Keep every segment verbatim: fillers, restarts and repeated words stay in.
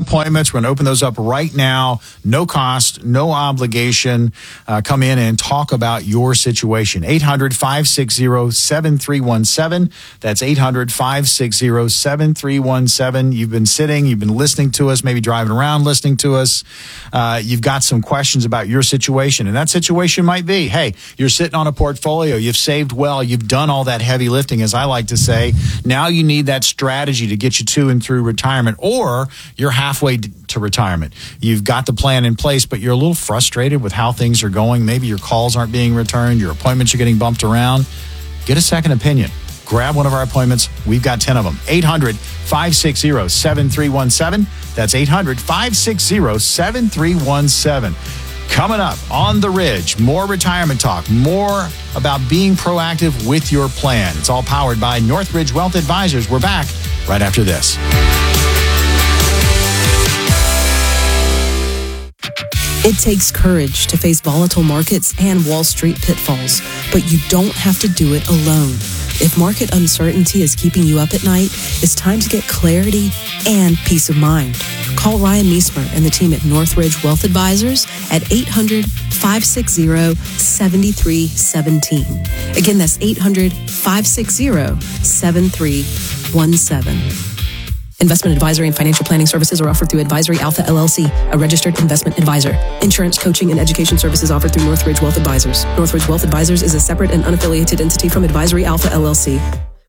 appointments. We're going to open those up right now. No cost, no obligation. Uh, come in and talk about your situation. eight hundred, five six zero, seven three one seven. That's eight hundred, five six zero, seven three one seven. You've been sitting, you've been listening to us, maybe driving around listening to us. Uh, you've got some questions about your situation. And that situation might be, hey, you're sitting on a portfolio. You've saved well. You've done all that heavy lifting, as I like to say. Now you need that strategy to get you to and through retirement, or you're halfway to retirement. You've got the plan in place, but you're a little frustrated with how things are going. Maybe your calls aren't being returned. Your appointments are getting bumped around. Get a second opinion. Grab one of our appointments. We've got ten of them. eight hundred, five six zero, seven three one seven. That's eight hundred, five six zero, seven three one seven. Coming up on The Ridge, more retirement talk, more about being proactive with your plan. It's all powered by Northridge Wealth Advisors. We're back right after this. It takes courage to face volatile markets and Wall Street pitfalls, but you don't have to do it alone. If market uncertainty is keeping you up at night, it's time to get clarity and peace of mind. Call Ryan Meismer and the team at Northridge Wealth Advisors at eight hundred, five six zero, seven three one seven. Again, that's eight hundred, five six zero, seven three one seven. Investment advisory and financial planning services are offered through Advisory Alpha L L C, a registered investment advisor. Insurance, coaching, and education services offered through Northridge Wealth Advisors. Northridge Wealth Advisors is a separate and unaffiliated entity from Advisory Alpha L L C.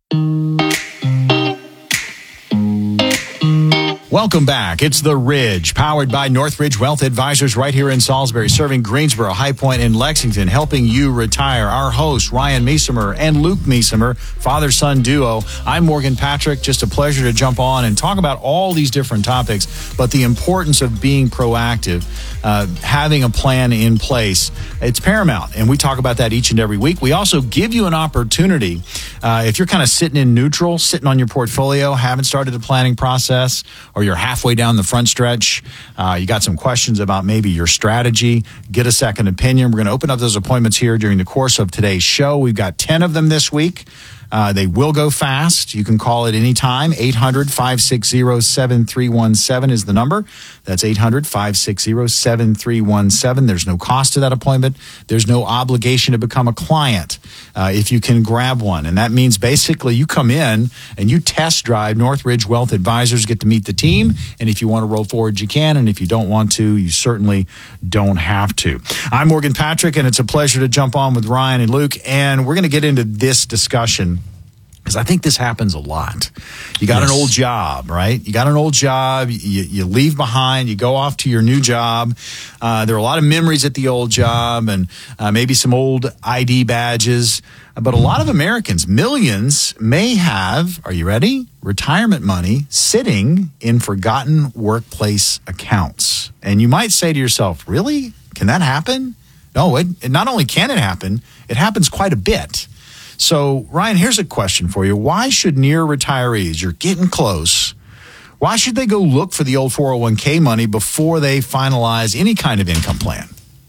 Welcome back. It's The Ridge, powered by Northridge Wealth Advisors right here in Salisbury, serving Greensboro, High Point, and Lexington, helping you retire. Our hosts, Ryan Meismer and Luke Meismer, father-son duo. I'm Morgan Patrick. Just a pleasure to jump on and talk about all these different topics, but the importance of being proactive, uh, having a plan in place. It's paramount, and we talk about that each and every week. We also give you an opportunity, uh, if you're kind of sitting in neutral, sitting on your portfolio, haven't started the planning process, or you're halfway down the front stretch, uh, you got some questions about maybe your strategy, get a second opinion. We're going to open up those appointments here during the course of today's show. We've got ten of them this week. Uh, they will go fast. You can call it anytime. eight hundred, five six zero, seven three one seven is the number. That's eight hundred, five six zero, seven three one seven. There's no cost to that appointment. There's no obligation to become a client uh, if you can grab one. And that means basically you come in and you test drive Northridge Wealth Advisors, get to meet the team. And if you want to roll forward, you can. And if you don't want to, you certainly don't have to. I'm Morgan Patrick, and it's a pleasure to jump on with Ryan and Luke. And we're going to get into this discussion because I think this happens a lot. You got yes. an old job, right? You got an old job. You, you leave behind. You go off to your new job. Uh, there are a lot of memories at the old job and uh, maybe some old I D badges. But a lot of Americans, millions, may have, are you ready? Retirement money sitting in forgotten workplace accounts. And you might say to yourself, really? Can that happen? No, it, it not only can it happen, it happens quite a bit. So, Ryan, here's a question for you. Why should near retirees, you're getting close, why should they go look for the old four oh one k money before they finalize any kind of income plan?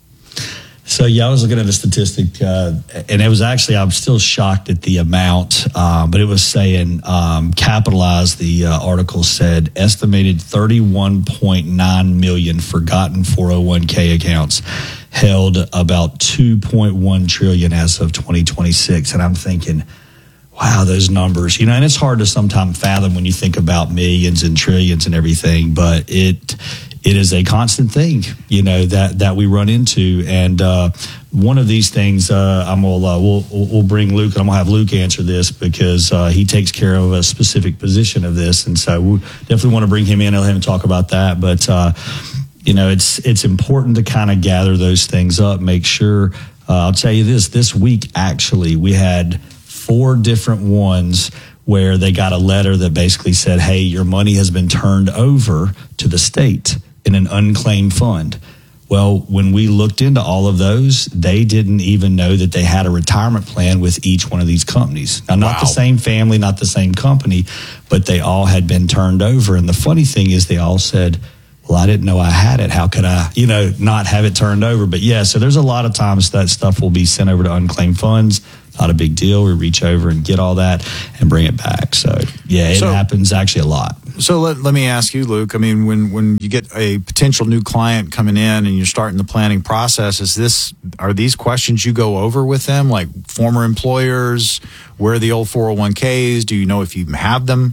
So, yeah, I was looking at a statistic, uh, and it was actually, I'm still shocked at the amount, uh, but it was saying, um, Capitalize, the uh, article said, estimated thirty-one point nine million forgotten four oh one k accounts, held about two point one trillion as of twenty twenty-six. And I'm thinking, wow, those numbers, you know, and it's hard to sometimes fathom when you think about millions and trillions and everything, but it, it is a constant thing, you know, that, that we run into. And, uh, one of these things, uh, I'm gonna, uh, we'll, we'll bring Luke, and I'm gonna have Luke answer this because, uh, he takes care of a specific position of this. And so we definitely want to bring him in and let him talk about that. But, uh, you know, it's, it's important to kind of gather those things up, make sure, uh, I'll tell you this, this week, actually, we had four different ones where they got a letter that basically said, hey, your money has been turned over to the state in an unclaimed fund. Well, when we looked into all of those, they didn't even know that they had a retirement plan with each one of these companies. Now, not wow. the same family, not the same company, but they all had been turned over. And the funny thing is they all said, well, I didn't know I had it. How could I, you know, not have it turned over? But yeah, so there's a lot of times that stuff will be sent over to unclaimed funds. Not a big deal. We reach over and get all that and bring it back. So yeah, it so, happens actually a lot. So let, let me ask you, Luke, I mean, when, when you get a potential new client coming in and you're starting the planning process, is this, are these questions you go over with them, like former employers, where are the old four oh one k's? Do you know if you have them?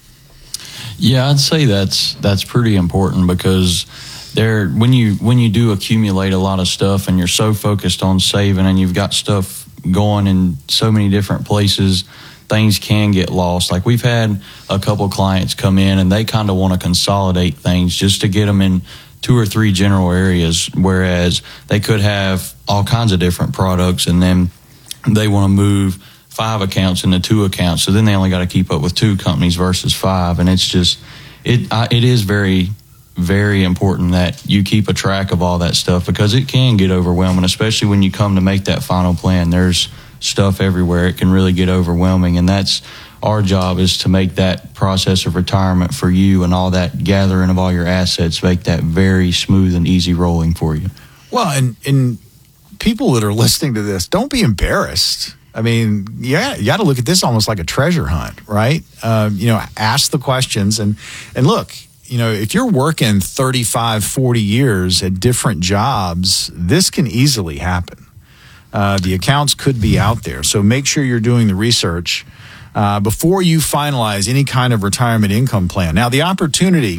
Yeah, I'd say that's that's pretty important, because there, when you when you do accumulate a lot of stuff and you're so focused on saving and you've got stuff going in so many different places, things can get lost. Like, we've had a couple clients come in and they kind of want to consolidate things just to get them in two or three general areas, whereas they could have all kinds of different products, and then they want to move five accounts into two accounts. So then they only got to keep up with two companies versus five. And it's just, it I, it is very, very important that you keep a track of all that stuff, because it can get overwhelming, especially when you come to make that final plan. There's stuff everywhere. It can really get overwhelming. And that's our job, is to make that process of retirement for you and all that gathering of all your assets, make that very smooth and easy rolling for you. Well, and, and people that are listening to this, don't be embarrassed. I mean, yeah, you got to look at this almost like a treasure hunt, right? Um, you know, ask the questions and, and look, you know, if you're working thirty-five, forty years at different jobs, this can easily happen. Uh, the accounts could be out there. So make sure you're doing the research uh, before you finalize any kind of retirement income plan. Now, the opportunity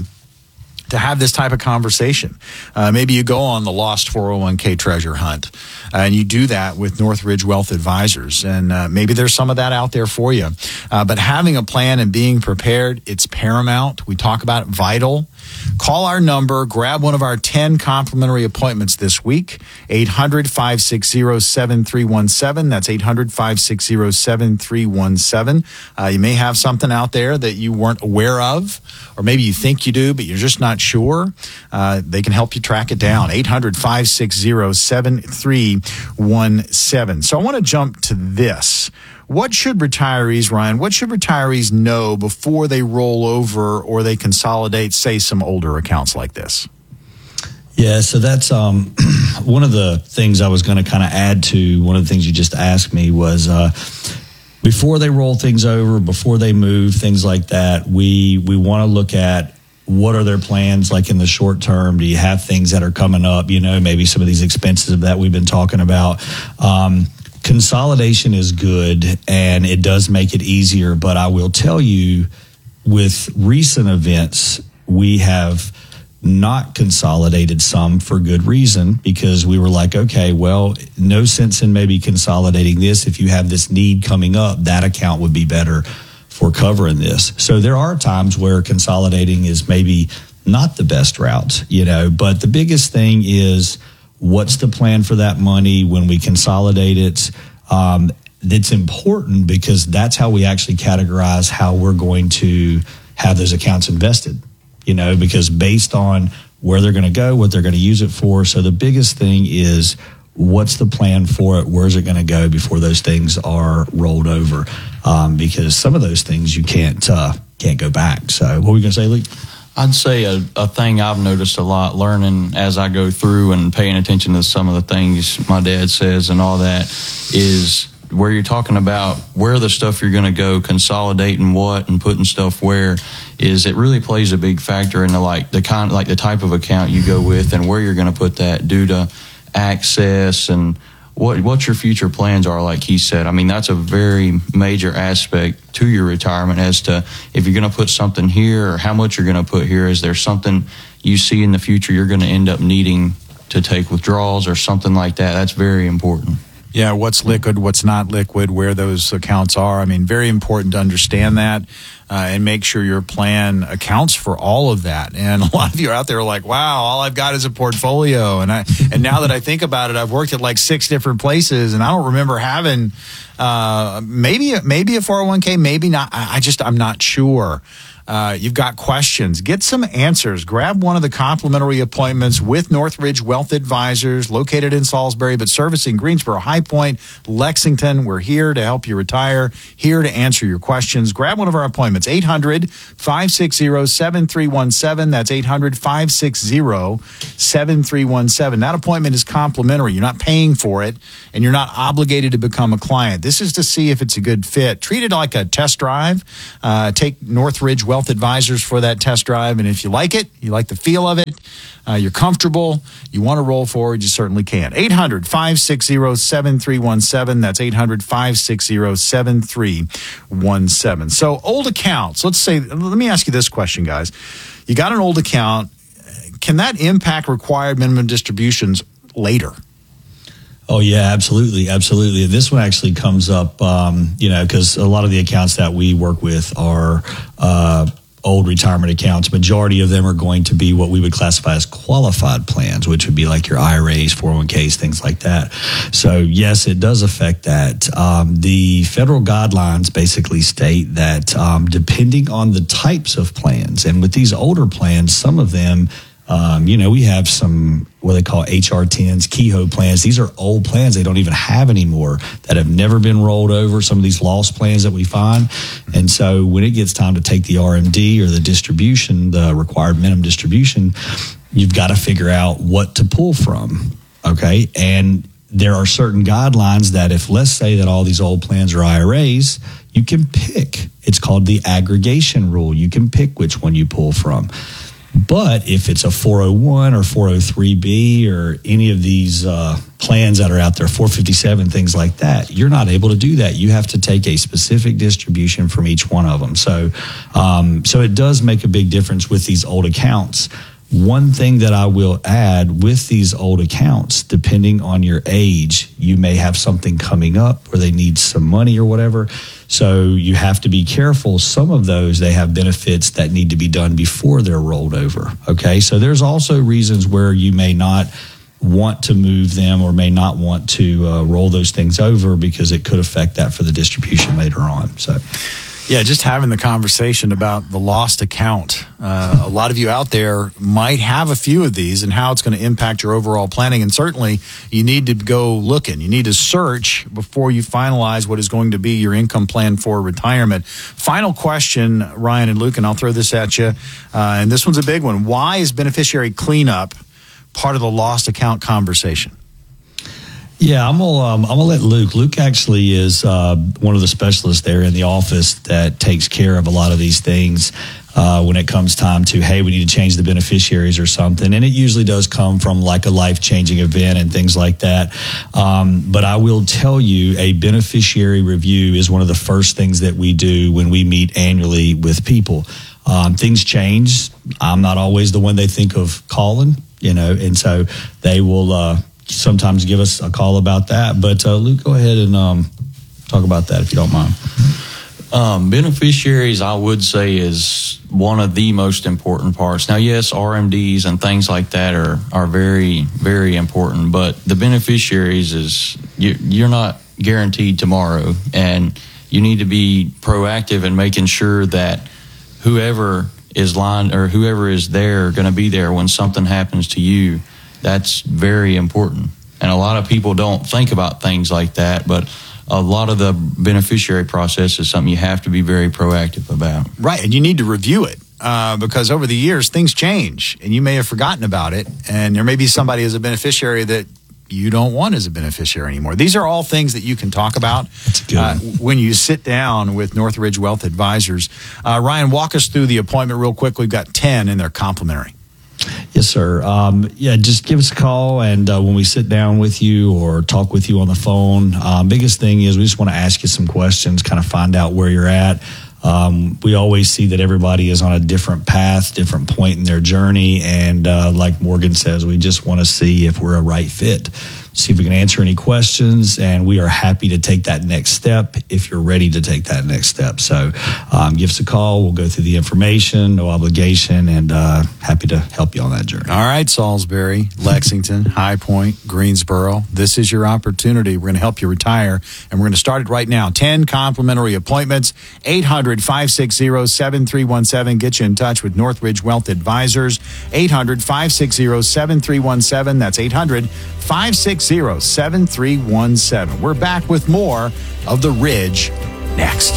to have this type of conversation. Uh, maybe you go on the lost four oh one k treasure hunt, uh, and you do that with Northridge Wealth Advisors, and uh, maybe there's some of that out there for you. Uh, but having a plan and being prepared, it's paramount. We talk about it, vital. Call our number, grab one of our ten complimentary appointments this week, eight hundred, five six zero, seven three one seven. That's eight hundred, five six zero, seven three one seven. Uh, you may have something out there that you weren't aware of, or maybe you think you do, but you're just not sure. Uh, they can help you track it down, eight hundred, five six zero, seven three one seven. So I want to jump to this. What should retirees, Ryan, what should retirees know before they roll over or they consolidate, say, some older accounts like this? Yeah, so that's um, one of the things I was going to kind of add to one of the things you just asked me was uh, before they roll things over, before they move, things like that, we we want to look at what are their plans like in the short term. Do you have things that are coming up, you know, maybe some of these expenses that we've been talking about. Um Consolidation is good, and it does make it easier, but I will tell you, with recent events, we have not consolidated some for good reason, because we were like, okay, well, no sense in maybe consolidating this. If you have this need coming up, that account would be better for covering this. So there are times where consolidating is maybe not the best route, you know, but the biggest thing is, what's the plan for that money when we consolidate it? Um, it's important, because that's how we actually categorize how we're going to have those accounts invested, you know, because based on where they're going to go, what they're going to use it for. So the biggest thing is, what's the plan for it? Where's it going to go before those things are rolled over? Um, because some of those things you can't uh, can't go back. So what were we going to say, Lee? I'd say a, a thing I've noticed a lot learning as I go through and paying attention to some of the things my dad says and all that is where you're talking about where the stuff you're going to go, consolidating what and putting stuff where, is it really plays a big factor in the like the kind like the type of account you go with and where you're going to put that due to access and what what your future plans are, like he said. I mean, that's a very major aspect to your retirement as to if you're going to put something here or how much you're going to put here. Is there something you see in the future you're going to end up needing to take withdrawals or something like that? That's very important. Yeah, what's liquid, what's not liquid, where those accounts are. I mean, very important to understand that uh, and make sure your plan accounts for all of that. And a lot of you are out there like, wow, all I've got is a portfolio. And I and now that I think about it, I've worked at like six different places, and I don't remember having uh, maybe maybe a four oh one k, maybe not. I, I just, I'm not sure. Uh, you've got questions, get some answers. Grab one of the complimentary appointments with Northridge Wealth Advisors, located in Salisbury, but servicing Greensboro, High Point, Lexington. We're here to help you retire, here to answer your questions. Grab one of our appointments, eight hundred, five six zero, seven three one seven. That's eight hundred, five six zero, seven three one seven. That appointment is complimentary. You're not paying for it, and you're not obligated to become a client. This is to see if it's a good fit. Treat it like a test drive. Uh, take Northridge Wealth Wealth Advisors for that test drive. And if you like it, you like the feel of it, uh, you're comfortable, you want to roll forward, you certainly can. eight hundred, five six zero, seven three one seven. That's eight hundred, five six zero, seven three one seven. So old accounts, let's say, let me ask you this question, guys. You got an old account. Can that impact required minimum distributions later? Oh, yeah, absolutely. Absolutely. This one actually comes up, um, you know, because a lot of the accounts that we work with are uh, old retirement accounts. Majority of them are going to be what we would classify as qualified plans, which would be like your I R As, four oh one k's, things like that. So, yes, it does affect that. Um, the federal guidelines basically state that um, depending on the types of plans, and with these older plans, some of them, Um, you know, we have some what they call H R tens, Kehoe plans. These are old plans they don't even have anymore that have never been rolled over, some of these lost plans that we find. And so when it gets time to take the R M D or the distribution, the required minimum distribution, you've got to figure out what to pull from, okay? And there are certain guidelines that if, let's say that all these old plans are I R As, you can pick. It's called the aggregation rule. You can pick which one you pull from. But if it's a four oh one or four oh three B or any of these uh, plans that are out there, four fifty-seven, things like that, you're not able to do that. You have to take a specific distribution from each one of them. So, um, so it does make a big difference with these old accounts. One thing that I will add with these old accounts, depending on your age, you may have something coming up where they need some money or whatever. So you have to be careful. Some of those, they have benefits that need to be done before they're rolled over. Okay, so there's also reasons where you may not want to move them or may not want to uh, roll those things over because it could affect that for the distribution later on. So. Yeah, just having the conversation about the lost account. Uh, a lot of you out there might have a few of these and how it's going to impact your overall planning. And certainly you need to go looking. You need to search before you finalize what is going to be your income plan for retirement. Final question, Ryan and Luke, and I'll throw this at you. Uh, and this one's a big one. Why is beneficiary cleanup part of the lost account conversation? Yeah, I'm gonna um, I'm gonna let Luke. Luke actually is uh, one of the specialists there in the office that takes care of a lot of these things uh, when it comes time to, hey, we need to change the beneficiaries or something. And it usually does come from like a life-changing event and things like that. Um, but I will tell you, a beneficiary review is one of the first things that we do when we meet annually with people. Um, things change. I'm not always the one they think of calling, you know, and so they will uh, sometimes give us a call about that. But uh, Luke, go ahead and um, talk about that if you don't mind. Um, beneficiaries, I would say, is one of the most important parts. Now, yes, R M Ds and things like that are, are very, very important, but the beneficiaries is, you, you're not guaranteed tomorrow, and you need to be proactive in making sure that whoever is lined or whoever is there going to be there when something happens to you. That's very important. And a lot of people don't think about things like that, but a lot of the beneficiary process is something you have to be very proactive about. Right, and you need to review it uh, because over the years, things change, and you may have forgotten about it, and there may be somebody as a beneficiary that you don't want as a beneficiary anymore. These are all things that you can talk about uh, when you sit down with Northridge Wealth Advisors. Uh, Ryan, walk us through the appointment real quick. We've got ten, and they're complimentary. Yes, sir. Um, yeah, just give us a call, and uh, when we sit down with you or talk with you on the phone, um, biggest thing is we just want to ask you some questions, kind of find out where you're at. Um, we always see that everybody is on a different path, different point in their journey, and uh, like Morgan says, we just want to see if we're a right fit. See if we can answer any questions, and we are happy to take that next step if you're ready to take that next step. So um, give us a call. We'll go through the information, no obligation, and uh, happy to help you on that journey. All right, Salisbury, Lexington, High Point, Greensboro. This is your opportunity. We're going to help you retire, and we're going to start it right now. ten complimentary appointments, eight hundred, five six zero, seven three one seven. Get you in touch with Northridge Wealth Advisors, eight hundred, five six zero, seven three one seven. That's eight hundred, five six zero, seven three one seven. We're back with more of The Ridge next.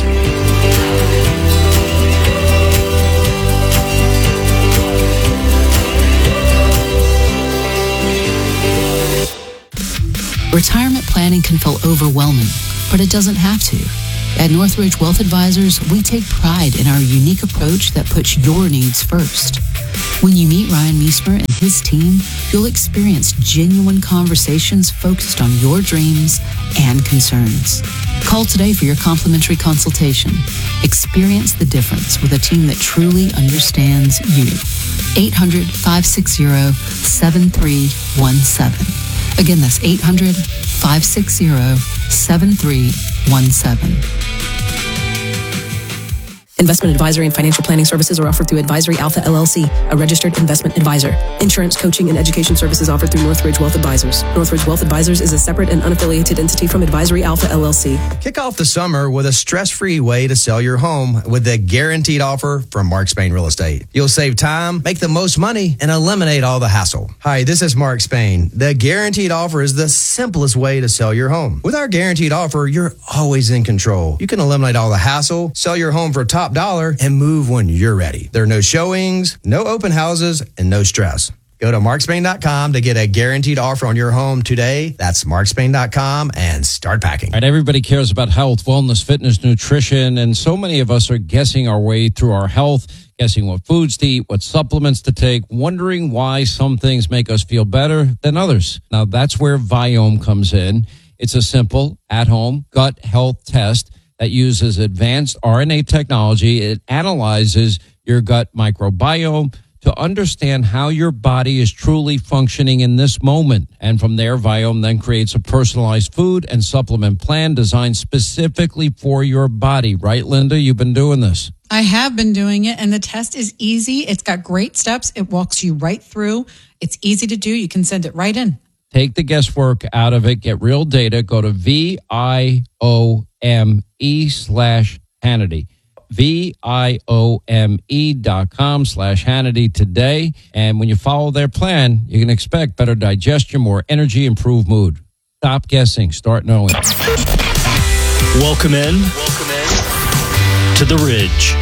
Retirement planning can feel overwhelming, but it doesn't have to. At Northridge Wealth Advisors, we take pride in our unique approach that puts your needs first. When you meet Ryan Meismer and his team, you'll experience genuine conversations focused on your dreams and concerns. Call today for your complimentary consultation. Experience the difference with a team that truly understands you. eight hundred, five six zero, seven three one seven. Again, that's eight hundred, five six zero, seven three one seven. Investment advisory and financial planning services are offered through Advisory Alpha L L C, a registered investment advisor. Insurance, coaching, and education services offered through Northridge Wealth Advisors. Northridge Wealth Advisors is a separate and unaffiliated entity from Advisory Alpha L L C. Kick off the summer with a stress-free way to sell your home with the guaranteed offer from Mark Spain Real Estate. You'll save time, make the most money, and eliminate all the hassle. Hi, this is Mark Spain. The guaranteed offer is the simplest way to sell your home. With our guaranteed offer, you're always in control. You can eliminate all the hassle, sell your home for top dollar, and move when you're ready. There are no showings, no open houses, and no stress. Go to mark spain dot com to get a guaranteed offer on your home today. That's mark spain dot com and start packing. Right, everybody cares about health, wellness, fitness, nutrition, and so many of us are guessing our way through our health, guessing what foods to eat, what supplements to take, wondering why some things make us feel better than others. Now, that's where Viome comes in. It's a simple, at-home gut health test that uses advanced R N A technology. It analyzes your gut microbiome to understand how your body is truly functioning in this moment. And from there, Viome then creates a personalized food and supplement plan designed specifically for your body. Right, Linda? You've been doing this. I have been doing it, and the test is easy. It's got great steps. It walks you right through. It's easy to do. You can send it right in. Take the guesswork out of it. Get real data. Go to V I O M E slash Hannity. V I O M E dot com slash Hannity today. And when you follow their plan, you can expect better digestion, more energy, improved mood. Stop guessing. Start knowing. Welcome in. Welcome in to the Ridge.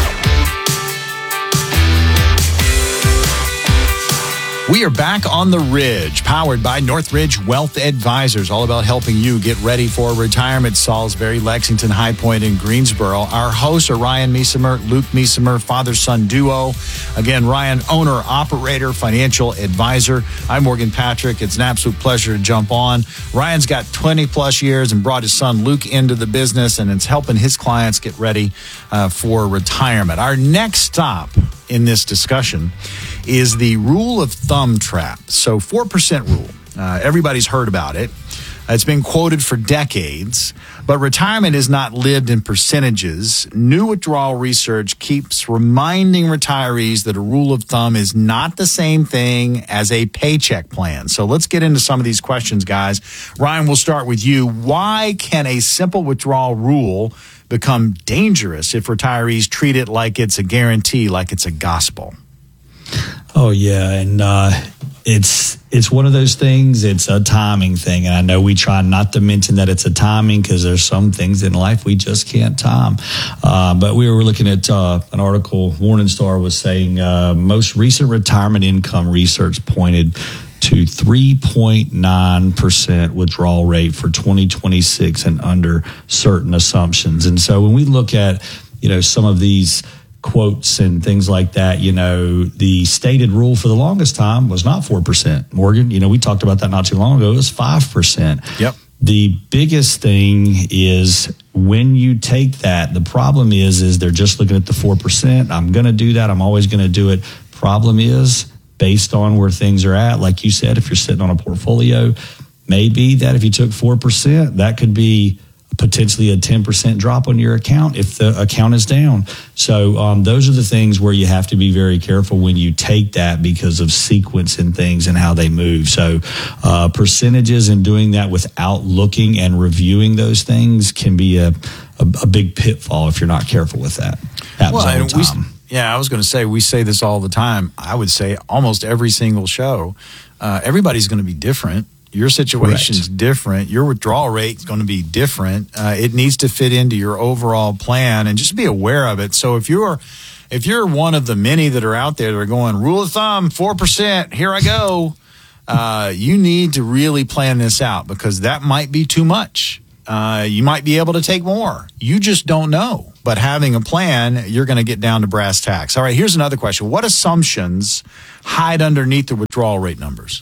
We are back on the Ridge, powered by Northridge Wealth Advisors, all about helping you get ready for retirement. Salisbury, Lexington, High Point, and Greensboro. Our hosts are Ryan Meismer, Luke Meismer, father-son duo. Again, Ryan, owner, operator, financial advisor. I'm Morgan Patrick. It's an absolute pleasure to jump on. Ryan's got twenty plus years and brought his son Luke into the business, and it's helping his clients get ready uh, for retirement. Our next stop in this discussion is the rule of thumb trap. So four percent rule. Uh, everybody's heard about it. It's been quoted for decades, but retirement is not lived in percentages. New withdrawal research keeps reminding retirees that a rule of thumb is not the same thing as a paycheck plan. So let's get into some of these questions, guys. Ryan, we'll start with you. Why can a simple withdrawal rule become dangerous if retirees treat it like it's a guarantee, like it's a gospel? Oh, yeah. And uh, it's it's one of those things. It's a timing thing. And I know we try not to mention that it's a timing because there's some things in life we just can't time. Uh, but we were looking at uh, an article, Morningstar was saying uh, most recent retirement income research pointed to three point nine percent withdrawal rate for twenty twenty-six and under certain assumptions. And so when we look at, you know, some of these quotes and things like that, you know, the stated rule for the longest time was not four percent. Morgan, you know, we talked about that not too long ago. It was five percent. Yep. The biggest thing is when you take that, the problem is, is they're just looking at the four percent. I'm going to do that. I'm always going to do it. Problem is, based on where things are at, like you said, if you're sitting on a portfolio, maybe that if you took four percent, that could be potentially a ten percent drop on your account if the account is down. So um, those are the things where you have to be very careful when you take that because of sequence and things and how they move. So uh, percentages and doing that without looking and reviewing those things can be a, a, a big pitfall if you're not careful with that. Happens well, all the time. We, yeah, I was going to say, we say this all the time. I would say almost every single show, uh, everybody's going to be different. Your situation's Correct. different. Your withdrawal rate is going to be different. Uh, it needs to fit into your overall plan, and just be aware of it. So if you're if you're one of the many that are out there that are going, rule of thumb, four percent, here I go, uh, you need to really plan this out because that might be too much. uh, you might be able to take more. You just don't know. But having a plan, you're going to get down to brass tacks. All right, here's another question. What assumptions hide underneath the withdrawal rate numbers?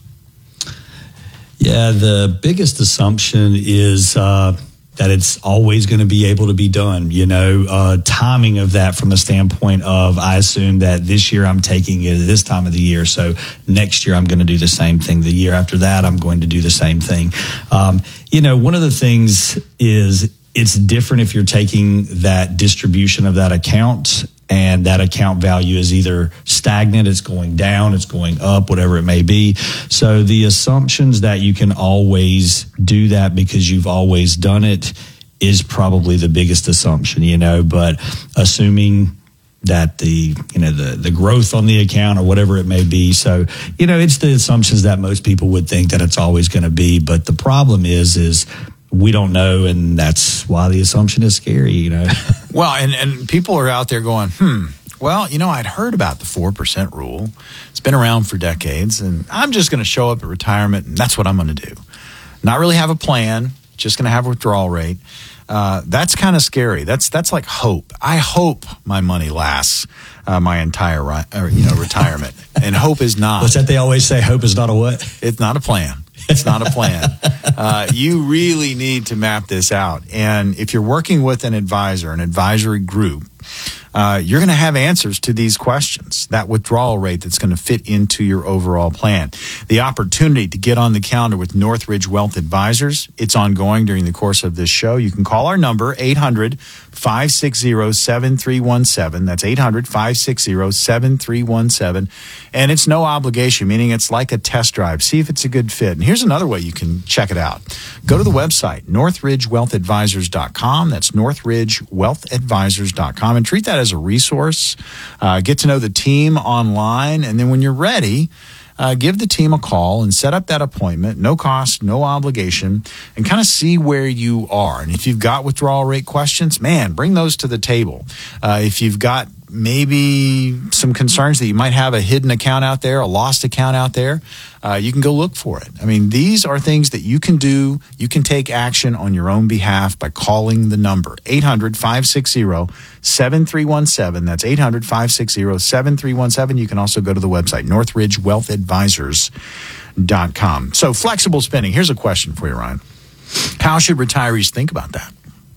Yeah, the biggest assumption is uh, that it's always going to be able to be done. You know, uh, timing of that from the standpoint of, I assume that this year I'm taking it at this time of the year, so next year I'm going to do the same thing. The year after that, I'm going to do the same thing. Um, you know, one of the things is it's different if you're taking that distribution of that account and that account value is either stagnant, it's going down, it's going up, whatever it may be. So the assumptions that you can always do that because you've always done it is probably the biggest assumption, you know, but assuming that the, you know, the, the growth on the account or whatever it may be. So, you know, it's the assumptions that most people would think that it's always going to be. But the problem is, is we don't know, and that's why the assumption is scary, you know. Well, and, and people are out there going, hmm, well, you know, I'd heard about the four percent rule. It's been around for decades, and I'm just going to show up at retirement, and that's what I'm going to do. Not really have a plan, just going to have a withdrawal rate. Uh, that's kind of scary. That's that's like hope. I hope my money lasts uh, my entire ri- or, you know retirement, and hope is not. What's that they always say? Hope is not a what? It's not a plan. It's not a plan. Uh, you really need to map this out. And if you're working with an advisor, an advisory group, uh, you're going to have answers to these questions, that withdrawal rate that's going to fit into your overall plan. The opportunity to get on the calendar with Northridge Wealth Advisors, it's ongoing during the course of this show. You can call our number, eight hundred, five six zero, seven three one seven. That's eight hundred, five six zero, seven three one seven. And it's no obligation, meaning it's like a test drive. See if it's a good fit. And here's another way you can check it out. Go to the website, northridge wealth advisors dot com. That's northridge wealth advisors dot com. And treat that as a resource. Uh, get to know the team online. And then when you're ready, Uh, give the team a call and set up that appointment, no cost, no obligation, and kind of see where you are. And if you've got withdrawal rate questions, man, bring those to the table. Uh, if you've got maybe some concerns that you might have a hidden account out there, a lost account out there, uh, you can go look for it. I mean, these are things that you can do. You can take action on your own behalf by calling the number, eight hundred, five six zero, seven three one seven. That's eight hundred, five six zero, seven three one seven. You can also go to the website, northridge wealth advisors dot com. So flexible spending. Here's a question for you, Ryan. How should retirees think about that?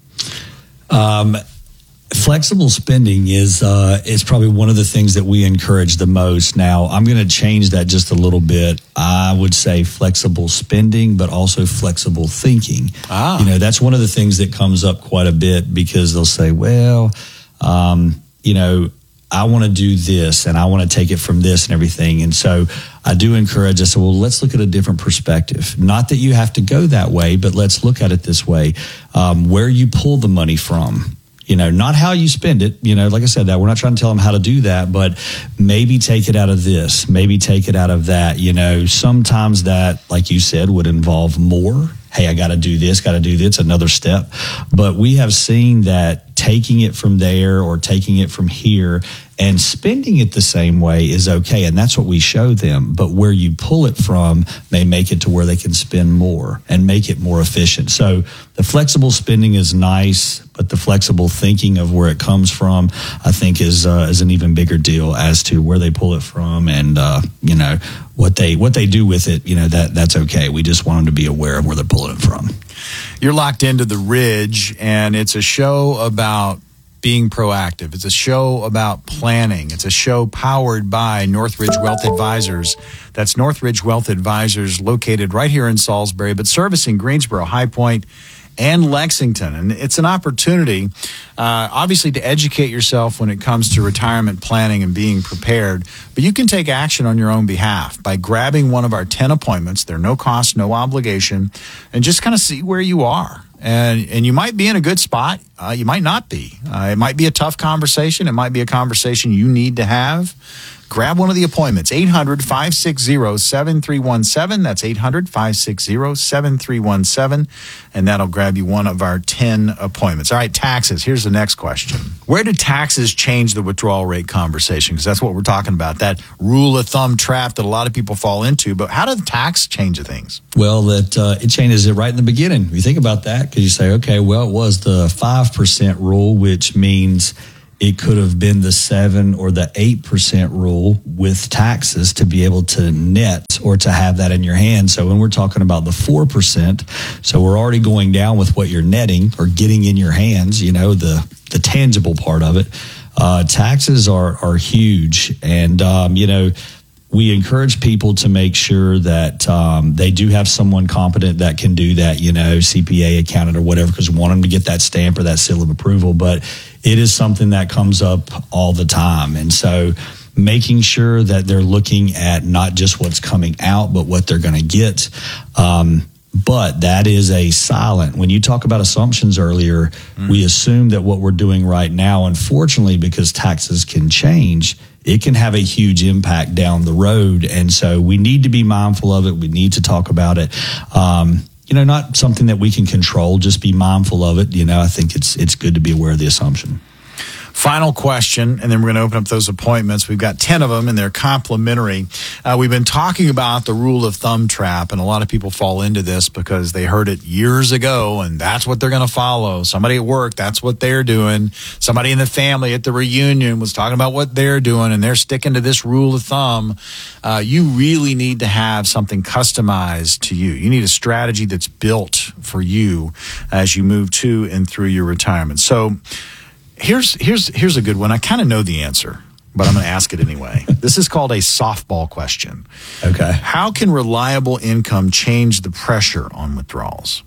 Um, Flexible spending is uh, is probably one of the things that we encourage the most. Now, I'm going to change that just a little bit. I would say flexible spending, but also flexible thinking. Ah. You know, that's one of the things that comes up quite a bit because they'll say, well, um, you know, I want to do this and I want to take it from this and everything. And so I do encourage us, well, let's look at a different perspective. Not that you have to go that way, but let's look at it this way. Um, where you pull the money from. You know, not how you spend it. You know, like I said, that we're not trying to tell them how to do that, but maybe take it out of this, maybe take it out of that. You know, sometimes that, like you said, would involve more. Hey, I got to do this, got to do this, another step. But we have seen that taking it from there or taking it from here and spending it the same way is okay. And that's what we show them. But where you pull it from may make it to where they can spend more and make it more efficient. So the flexible spending is nice, but the flexible thinking of where it comes from, I think, is uh, is an even bigger deal as to where they pull it from and, uh, you know, what they what they do with it. You know, that that's okay. We just want them to be aware of where they're pulling it from. You're locked into The Ridge, and it's a show about being proactive. It's a show about planning. It's a show powered by Northridge Wealth Advisors. That's Northridge Wealth Advisors, located right here in Salisbury, but servicing Greensboro, High Point, and Lexington. And it's an opportunity, uh, obviously, to educate yourself when it comes to retirement planning and being prepared. But you can take action on your own behalf by grabbing one of our ten appointments. They're no cost, no obligation, and just kind of see where you are. And and you might be in a good spot. Uh, you might not be. Uh, it might be a tough conversation. It might be a conversation you need to have. grab one of the appointments. eight hundred, five six zero, seven three one seven. That's eight hundred, five six zero, seven three one seven. And that'll grab you one of our ten appointments. All right, taxes. Here's the next question. Where do taxes change the withdrawal rate conversation? Because that's what we're talking about, that rule of thumb trap that a lot of people fall into. But how does tax change the things? Well, that uh, it changes it right in the beginning. You think about that because you say, okay, well, it was the five percent rule, which means it could have been the seven or the eight percent rule with taxes to be able to net or to have that in your hand. So when we're talking about the four percent, so we're already going down with what you're netting or getting in your hands, you know, the, the tangible part of it. Uh, taxes are, are huge. And, um, you know, we encourage people to make sure that um, they do have someone competent that can do that, you know, C P A, accountant, or whatever, because we want them to get that stamp or that seal of approval. But it is something that comes up all the time. And so making sure that they're looking at not just what's coming out, but what they're going to get. Um, but that is a silent. When you talk about assumptions earlier, mm. we assume that what we're doing right now, unfortunately, because taxes can change, it can have a huge impact down the road. And so we need to be mindful of it. We need to talk about it. Um, you know, not something that we can control, just be mindful of it. You know, I think it's it's good to be aware of the assumption. Final question, and then we're going to open up those appointments. We've got ten of them, and they're complimentary. Uh, we've been talking about the rule of thumb trap, and a lot of people fall into this because they heard it years ago, and that's what they're going to follow. Somebody at work, that's what they're doing. Somebody in the family at the reunion was talking about what they're doing, and they're sticking to this rule of thumb. Uh, you really need to have something customized to you. You need a strategy that's built for you as you move to and through your retirement. So, Here's here's here's a good one. I kind of know the answer, but I'm going to ask it anyway. This is called a softball question. Okay. How can reliable income change the pressure on withdrawals?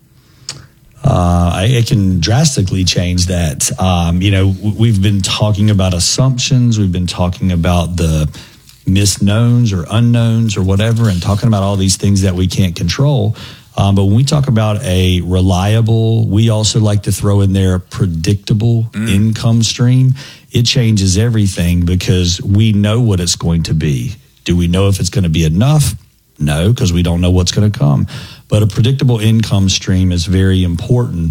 Uh, it can drastically change that. Um, you know, we've been talking about assumptions. We've been talking about the misknowns or unknowns or whatever, and talking about all these things that we can't control. Um, but when we talk about a reliable, we also like to throw in there predictable mm. income stream. It changes everything because we know what it's going to be. Do we know if it's going to be enough? No, because we don't know what's going to come. But a predictable income stream is very important.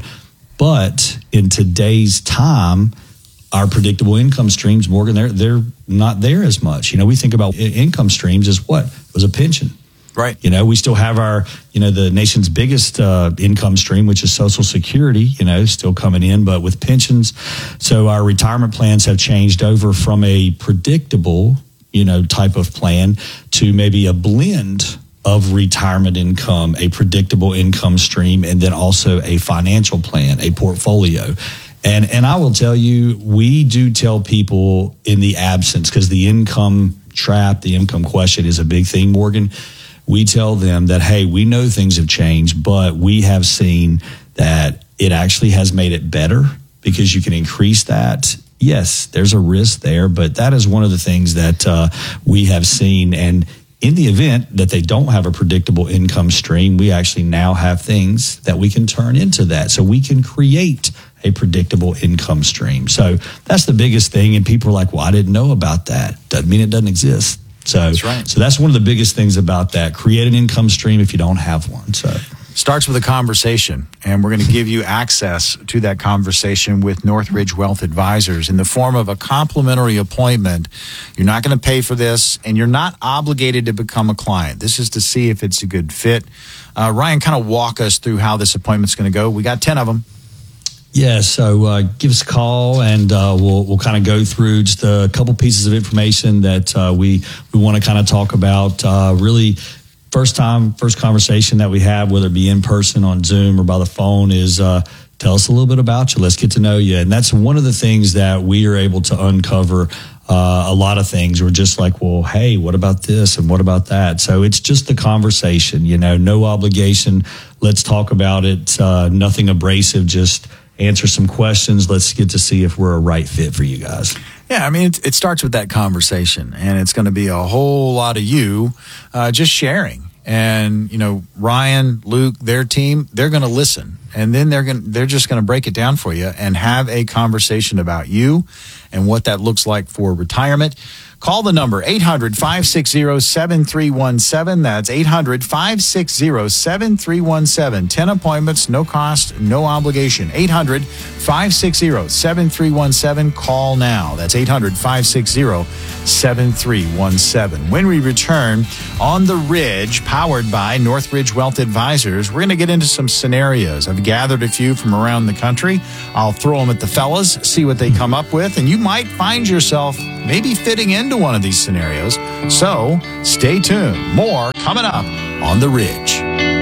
But in today's time, our predictable income streams, Morgan, they're, they're not there as much. You know, we think about income streams as what? It was a pension. Right. You know, we still have our, you know, the nation's biggest uh, income stream, which is Social Security, you know, still coming in, but with pensions. So our retirement plans have changed over from a predictable, you know, type of plan to maybe a blend of retirement income, a predictable income stream, and then also a financial plan, a portfolio. And and I will tell you, we do tell people in the absence, because the income trap, the income question is a big thing, Morgan. We tell them that, hey, we know things have changed, but we have seen that it actually has made it better because you can increase that. Yes, there's a risk there, but that is one of the things that uh, we have seen. And in the event that they don't have a predictable income stream, we actually now have things that we can turn into that. So we can create a predictable income stream. So that's the biggest thing. And people are like, well, I didn't know about that. Doesn't mean it doesn't exist. So that's right. So that's one of the biggest things about that. Create an income stream if you don't have one. So starts with a conversation, and we're going to give you access to that conversation with Northridge Wealth Advisors in the form of a complimentary appointment. You're not going to pay for this, and you're not obligated to become a client. This is to see if it's a good fit. Uh, Ryan, kind of walk us through how this appointment's going to go. We got ten of them. Yeah, so uh, give us a call, and uh, we'll we'll kind of go through just a couple pieces of information that uh, we we want to kind of talk about. Uh, really, first time, first conversation that we have, whether it be in person, on Zoom, or by the phone, is uh, tell us a little bit about you. Let's get to know you, and that's one of the things that we are able to uncover. Uh, a lot of things. We're just like, well, hey, what about this and what about that? So it's just the conversation, you know, no obligation. Let's talk about it. Uh, nothing abrasive. Just answer some questions. Let's get to see if we're a right fit for you guys. Yeah, I mean, it, it starts with that conversation, and it's going to be a whole lot of you uh, just sharing. And, you know, Ryan, Luke, their team, they're going to listen. And then they're going they're just going to break it down for you and have a conversation about you and what that looks like for retirement. Call the number eight hundred, five six zero, seven three one seven. That's eight hundred, five six zero, seven three one seven. ten appointments, no cost, no obligation. eight hundred, five six zero, seven three one seven. Call now. That's eight hundred, five six zero, seven three one seven. When we return on The Ridge, powered by Northridge Wealth Advisors, we're going to get into some scenarios. I've gathered a few from around the country. I'll throw them at the fellas, see what they come up with, and you might find yourself maybe fitting into one of these scenarios. So stay tuned. More coming up on The Ridge.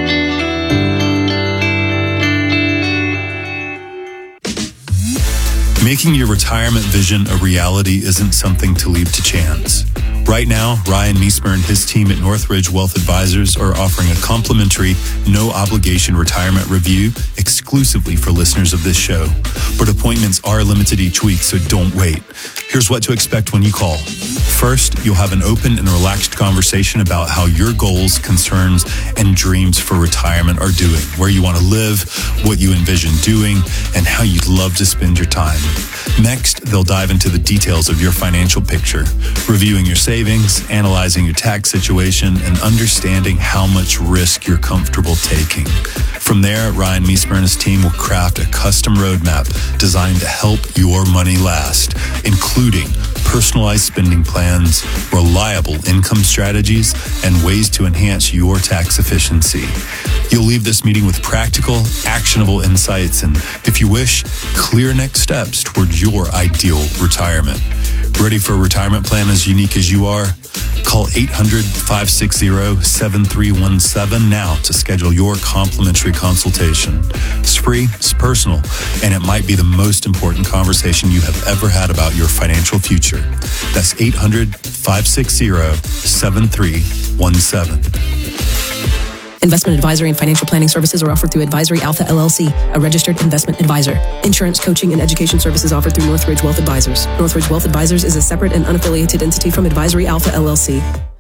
Making your retirement vision a reality isn't something to leave to chance. Right now, Ryan Meismer and his team at Northridge Wealth Advisors are offering a complimentary, no-obligation retirement review exclusively for listeners of this show. But appointments are limited each week, so don't wait. Here's what to expect when you call. First, you'll have an open and relaxed conversation about how your goals, concerns, and dreams for retirement are doing, where you want to live, what you envision doing, and how you'd love to spend your time. Next, they'll dive into the details of your financial picture, reviewing your savings, analyzing your tax situation, and understanding how much risk you're comfortable taking. From there, Ryan Meismer and his team will craft a custom roadmap designed to help your money last, including personalized spending plans, reliable income strategies, and ways to enhance your tax efficiency. You'll leave this meeting with practical, actionable insights and, if you wish, clear next steps toward your ideal retirement. Ready for a retirement plan as unique as you are? Call eight hundred, five six zero, seven three one seven now to schedule your complimentary consultation. It's free, it's personal, and it might be the most important conversation you have ever had about your financial future. That's eight hundred, five six zero, seven three one seven. Investment advisory and financial planning services are offered through Advisory Alpha L L C, a registered investment advisor. Insurance, coaching, and education services offered through Northridge Wealth Advisors. Northridge Wealth Advisors is a separate and unaffiliated entity from Advisory Alpha L L C.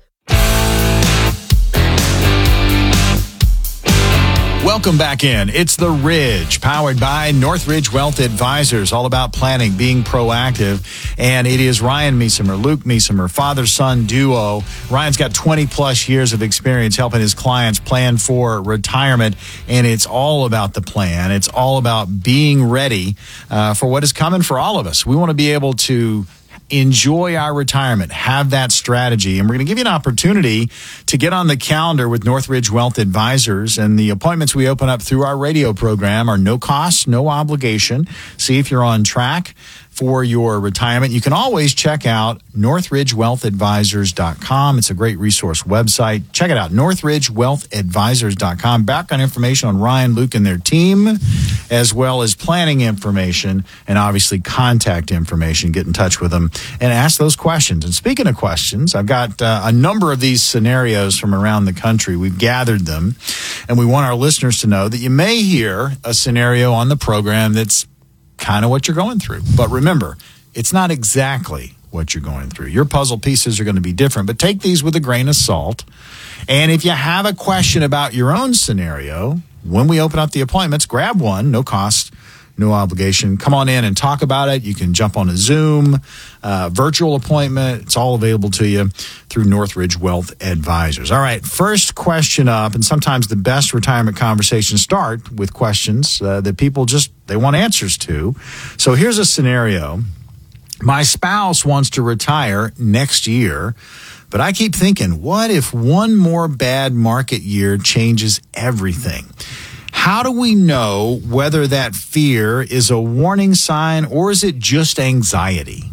Welcome back in. It's The Ridge, powered by Northridge Wealth Advisors, all about planning, being proactive. And it is Ryan Meismer, Luke Meismer, father-son duo. Ryan's got twenty plus years of experience helping his clients plan for retirement. And it's all about the plan. It's all about being ready uh, for what is coming for all of us. We want to be able to enjoy our retirement, have that strategy. And we're going to give you an opportunity to get on the calendar with Northridge Wealth Advisors. And the appointments we open up through our radio program are no cost, no obligation. See if you're on track for your retirement. You can always check out northridge wealth advisors dot com. It's a great resource website. Check it out, northridge wealth advisors dot com. Background information on Ryan, Luke, and their team, as well as planning information and obviously contact information. Get in touch with them and ask those questions. And speaking of questions, I've got uh, a number of these scenarios from around the country. We've gathered them, and we want our listeners to know that you may hear a scenario on the program that's kind of what you're going through. But remember, it's not exactly what you're going through. Your puzzle pieces are going to be different, but take these with a grain of salt. And if you have a question about your own scenario, when we open up the appointments, grab one, no cost, no obligation. Come on in and talk about it. You can jump on a Zoom, uh, virtual appointment. It's all available to you through Northridge Wealth Advisors. All right, first question up, and sometimes the best retirement conversations start with questions uh, that people just, they want answers to. So here's a scenario. My spouse wants to retire next year, but I keep thinking, what if one more bad market year changes everything? How do we know whether that fear is a warning sign or is it just anxiety?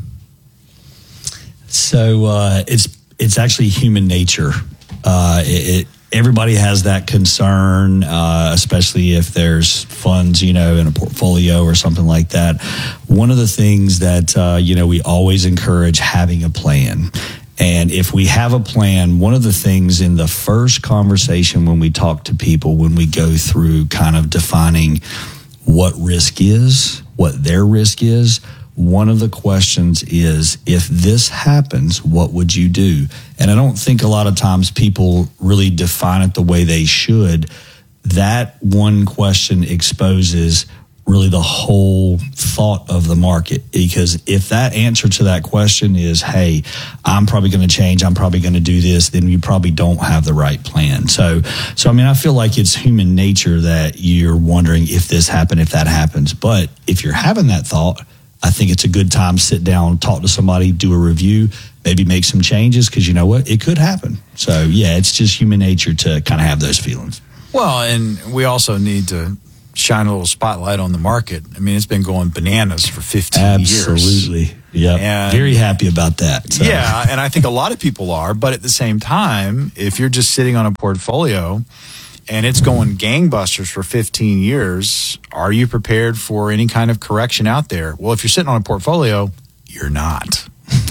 So uh, it's it's actually human nature. Uh, it, it everybody has that concern, uh, especially if there's funds, you know, in a portfolio or something like that. One of the things that uh, you know we always encourage having a plan. And if we have a plan, one of the things in the first conversation when we talk to people, when we go through kind of defining what risk is, what their risk is, one of the questions is, if this happens, what would you do? And I don't think a lot of times people really define it the way they should. That one question exposes really the whole thought of the market. Because if that answer to that question is, hey, I'm probably going to change, I'm probably going to do this, then you probably don't have the right plan. So, so I mean, I feel like it's human nature that you're wondering if this happened, if that happens. But if you're having that thought, I think it's a good time to sit down, talk to somebody, do a review, maybe make some changes, because you know what? It could happen. So, yeah, it's just human nature to kind of have those feelings. Well, and we also need to shine a little spotlight on the market. I mean, it's been going bananas for fifteen Absolutely. years. Absolutely. Yeah. Very happy about that. So. Yeah. And I think a lot of people are. But at the same time, if you're just sitting on a portfolio and it's going gangbusters for fifteen years, are you prepared for any kind of correction out there? Well, if you're sitting on a portfolio, you're not.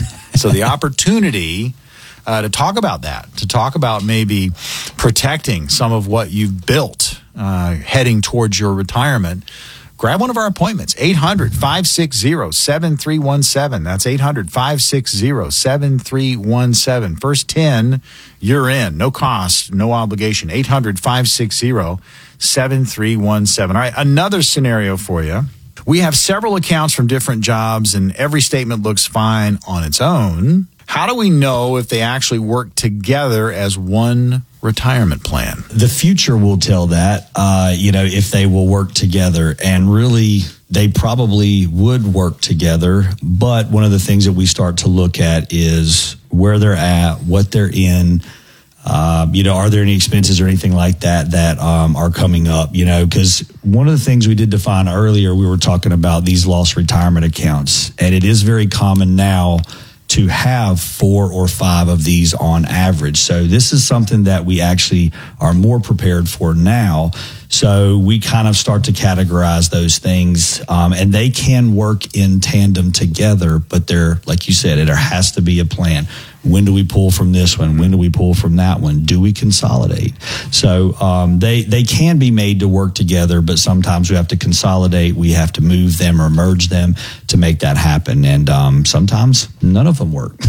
So the opportunity uh, to talk about that, to talk about maybe protecting some of what you've built uh, heading towards your retirement, grab one of our appointments, eight hundred, five six zero, seven three one seven. That's eight hundred, five six zero, seven three one seven. First ten, you're in. No cost, no obligation. eight hundred, five six zero, seven three one seven. All right, another scenario for you. We have several accounts from different jobs, and every statement looks fine on its own. How do we know if they actually work together as one retirement plan? The future will tell that, uh, you know, if they will work together. And really, they probably would work together. But one of the things that we start to look at is where they're at, what they're in. Uh, you know, are there any expenses or anything like that that um, are coming up? You know, because one of the things we did define earlier, we were talking about these lost retirement accounts. And it is very common now to have four or five of these on average. So this is something that we actually are more prepared for now. So we kind of start to categorize those things, um, and they can work in tandem together, but there, like you said, there has to be a plan. When do we pull from this one? When do we pull from that one? Do we consolidate? So um, they they can be made to work together, but sometimes we have to consolidate. We have to move them or merge them to make that happen. And um, sometimes none of them work.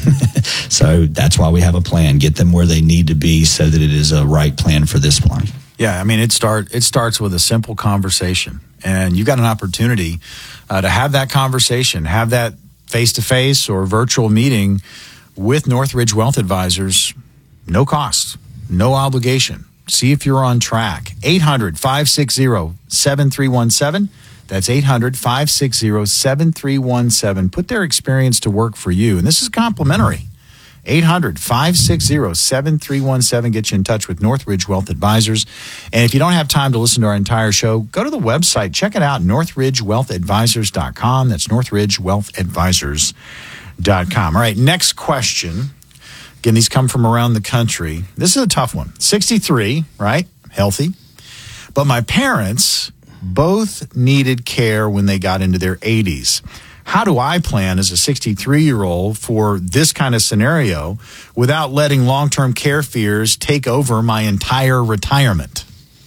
So that's why we have a plan. Get them where they need to be so that it is a right plan for this one. Yeah, I mean, it start it starts with a simple conversation. And you got an opportunity uh, to have that conversation, have that face-to-face or virtual meeting with Northridge Wealth Advisors, no cost, no obligation. See if you're on track. eight hundred, five six zero, seven three one seven. That's eight hundred, five six zero, seven three one seven. Put their experience to work for you. And this is complimentary. eight hundred, five six zero, seven three one seven. Get you in touch with Northridge Wealth Advisors. And if you don't have time to listen to our entire show, go to the website. Check it out, northridge wealth advisors dot com. That's northridge wealth advisors dot com. All right, next question. Again, these come from around the country. This is a tough one. sixty-three, right? Healthy. But my parents both needed care when they got into their eighties. How do I plan as a sixty-three-year-old for this kind of scenario without letting long-term care fears take over my entire retirement?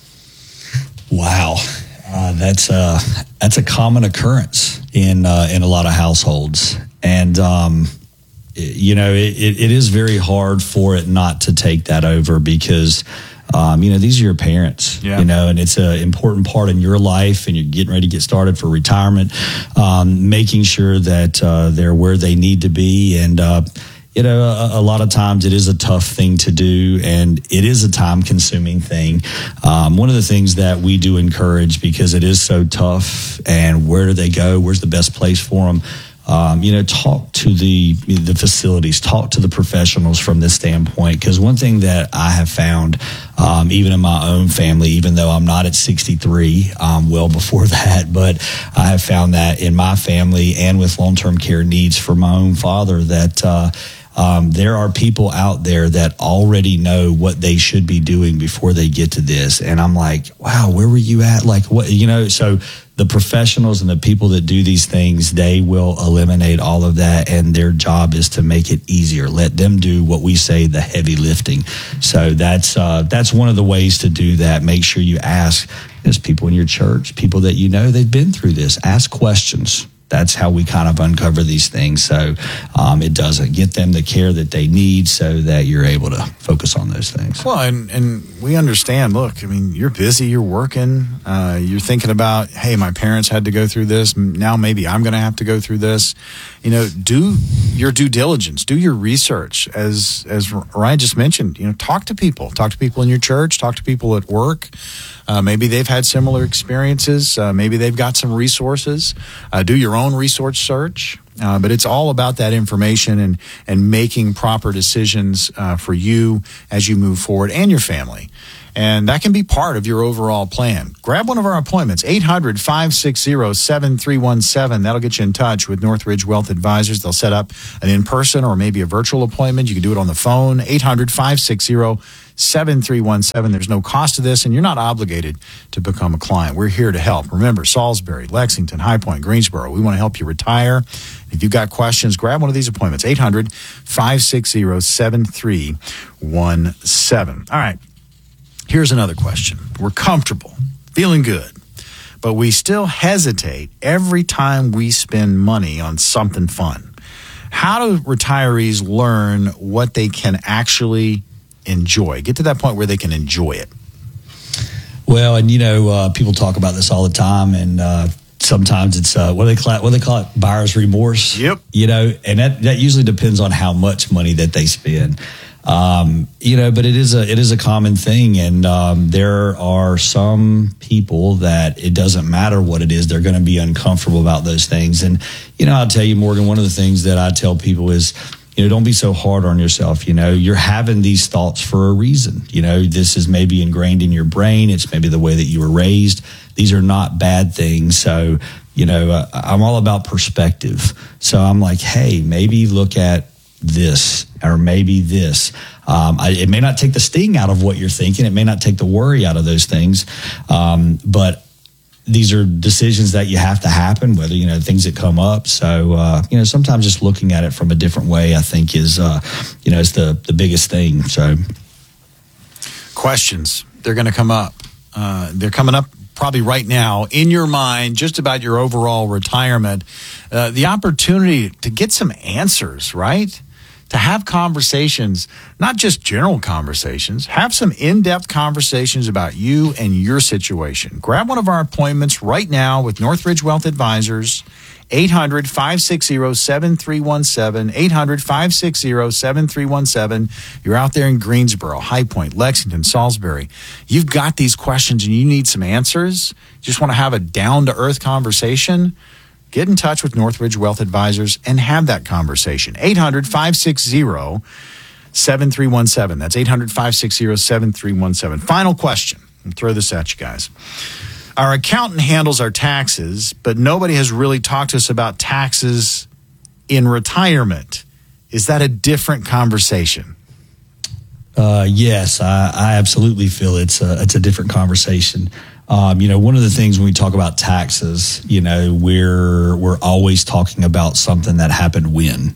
Wow. Uh, that's, a, that's a common occurrence in, uh, in a lot of households. And, um, you know, it, it is very hard for it not to take that over because, um, you know, these are your parents, yeah. you know, and it's an important part in your life and you're getting ready to get started for retirement, um, making sure that uh, they're where they need to be. And, uh, you know, a, a lot of times it is a tough thing to do and it is a time consuming thing. Um, one of the things that we do encourage because it is so tough and where do they go? Where's the best place for them? Um, you know, talk to the the facilities, talk to the professionals from this standpoint. Because one thing that I have found, um, even in my own family, even though I'm not at sixty-three, um, well before that, but I have found that in my family and with long-term care needs for my own father, that uh, um, there are people out there that already know what they should be doing before they get to this. And I'm like, wow, where were you at? Like, what, you know, so the professionals and the people that do these things, they will eliminate all of that, and their job is to make it easier. Let them do what we say, the heavy lifting. So that's uh, that's one of the ways to do that. Make sure you ask. There's people in your church, people that you know, they've been through this. Ask questions. That's how we kind of uncover these things. So um, it doesn't get them the care that they need so that you're able to focus on those things. Well, and, and we understand, look, I mean, you're busy, you're working, uh, you're thinking about, hey, my parents had to go through this. Now maybe I'm going to have to go through this. You know, do your due diligence, do your research. As, as Ryan just mentioned, you know, talk to people, talk to people in your church, talk to people at work. Uh, maybe they've had similar experiences. Uh, maybe they've got some resources. Uh, do your own resource search. Uh, but it's all about that information and, and making proper decisions uh, for you as you move forward and your family. And that can be part of your overall plan. Grab one of our appointments, eight hundred, five six zero, seven three one seven. That'll get you in touch with Northridge Wealth Advisors. They'll set up an in-person or maybe a virtual appointment. You can do it on the phone, eight hundred, five six zero, seven three one seven. There's no cost to this, and you're not obligated to become a client. We're here to help. Remember, Salisbury, Lexington, High Point, Greensboro. We want to help you retire. If you've got questions, grab one of these appointments, eight hundred, five six zero, seven three one seven. All right. Here's another question. We're comfortable, feeling good, but we still hesitate every time we spend money on something fun. How do retirees learn what they can actually enjoy? Get to that point where they can enjoy it. Well, and you know, uh, people talk about this all the time, and uh, sometimes it's uh, what do they call it? What do they call it? Buyer's remorse. Yep. You know, and that that usually depends on how much money that they spend. Um, you know, but it is a it is a common thing, and um, there are some people that it doesn't matter what it is; they're going to be uncomfortable about those things. And you know, I'll tell you, Morgan, one of the things that I tell people is, you know, don't be so hard on yourself. You know, you're having these thoughts for a reason. You know, this is maybe ingrained in your brain. It's maybe the way that you were raised. These are not bad things. So, you know, uh, I'm all about perspective. So I'm like, hey, maybe look at this or maybe this. Um, I, it may not take the sting out of what you're thinking. It may not take the worry out of those things. Um, but these are decisions that you have to happen, whether, you know, things that come up. So, uh, you know, sometimes just looking at it from a different way, I think is, uh, you know, is the, the biggest thing. So questions, they're going to come up. Uh, they're coming up probably right now in your mind, just about your overall retirement. Uh, the opportunity to get some answers, right? To have conversations, not just general conversations, have some in-depth conversations about you and your situation. Grab one of our appointments right now with Northridge Wealth Advisors, eight hundred, five six zero, seven three one seven, eight hundred, five six zero, seven three one seven. You're out there in Greensboro, High Point, Lexington, Salisbury. You've got these questions and you need some answers. You just want to have a down-to-earth conversation. Get in touch with Northridge Wealth Advisors and have that conversation. eight hundred, five six zero, seven three one seven. That's eight hundred, five six zero, seven three one seven. Final question. I'll throw this at you guys. Our accountant handles our taxes, but nobody has really talked to us about taxes in retirement. Is that a different conversation? Uh, yes, I, I absolutely feel it's a, it's a different conversation. Um, you know, one of the things when we talk about taxes, you know, we're we're always talking about something that happened when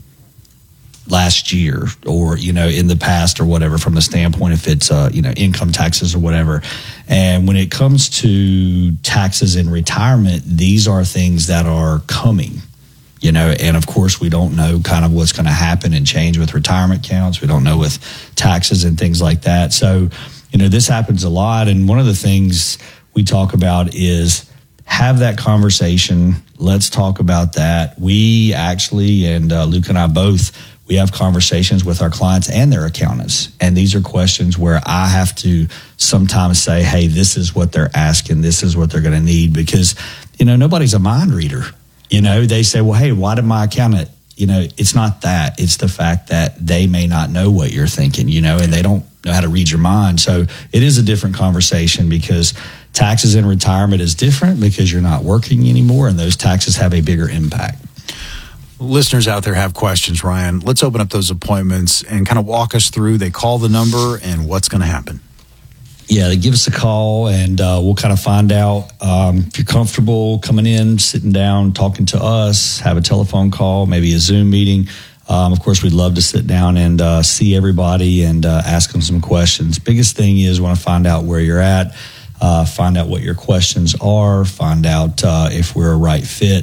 last year or, you know, in the past or whatever, from the standpoint if it's, uh, you know, income taxes or whatever. And when it comes to taxes in retirement, these are things that are coming. You know, and of course, we don't know kind of what's going to happen and change with retirement counts. We don't know with taxes and things like that. So, you know, this happens a lot. And one of the things we talk about is have that conversation. Let's talk about that. We actually, and uh, Luke and I both, we have conversations with our clients and their accountants. And these are questions where I have to sometimes say, hey, this is what they're asking. This is what they're going to need. Because, you know, nobody's a mind reader. You know, they say, well, hey, why did my accountant, you know, it's not that. It's the fact that they may not know what you're thinking, you know, and they don't know how to read your mind. So it is a different conversation because taxes in retirement is different because you're not working anymore and those taxes have a bigger impact. Listeners out there have questions, Ryan. Let's open up those appointments and kind of walk us through. They call the number and what's going to happen. Yeah, they give us a call and uh, we'll kind of find out um, if you're comfortable coming in, sitting down, talking to us, have a telephone call, maybe a Zoom meeting. Um, of course, we'd love to sit down and uh, see everybody and uh, ask them some questions. Biggest thing is want to find out where you're at, uh, find out what your questions are, find out uh, if we're a right fit.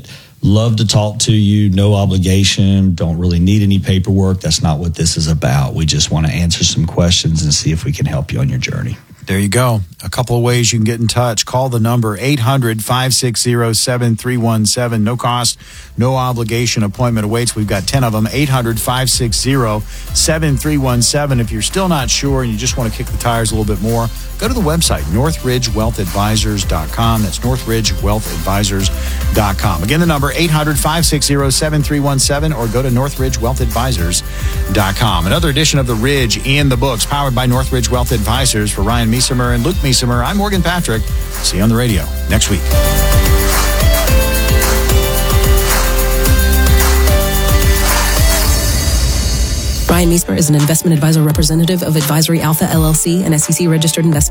Love to talk to you. No obligation. Don't really need any paperwork. That's not what this is about. We just want to answer some questions and see if we can help you on your journey. There you go. A couple of ways you can get in touch. Call the number eight hundred, five six zero, seven three one seven. No cost, no obligation. Appointment awaits. We've got ten of them. eight hundred, five six zero, seven three one seven. If you're still not sure and you just want to kick the tires a little bit more, go to the website, northridge wealth advisors dot com. That's northridge wealth advisors dot com. Again, the number eight hundred, five six zero, seven three one seven, or go to northridge wealth advisors dot com. Another edition of The Ridge in the books, powered by Northridge Wealth Advisors. For Ryan Meesemer and Luke Meesemer, I'm Morgan Patrick. See you on the radio next week. Ryan Meesemer is an investment advisor representative of Advisory Alpha L L C, an S E C registered investment